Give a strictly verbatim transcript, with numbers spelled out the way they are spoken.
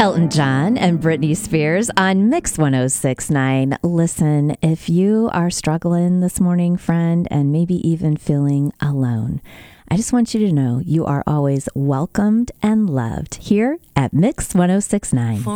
Elton John and Britney Spears on Mix one oh six point nine. Listen, if you are struggling this morning, friend, and maybe even feeling alone, I just want you to know you are always welcomed and loved here at Mix one oh six point nine.